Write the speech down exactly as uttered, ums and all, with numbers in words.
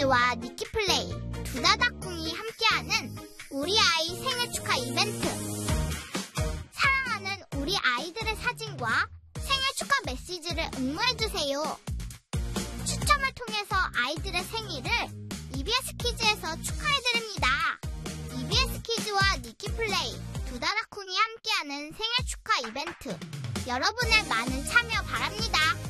키즈와 니키플레이, 두다다꿍이 함께하는 우리 아이 생일 축하 이벤트. 사랑하는 우리 아이들의 사진과 생일 축하 메시지를 응모해주세요. 추첨을 통해서 아이들의 생일을 이비에스 키즈에서 축하해드립니다. 이비에스 키즈와 니키플레이, 두다다꿍이 함께하는 생일 축하 이벤트. 여러분의 많은 참여 바랍니다.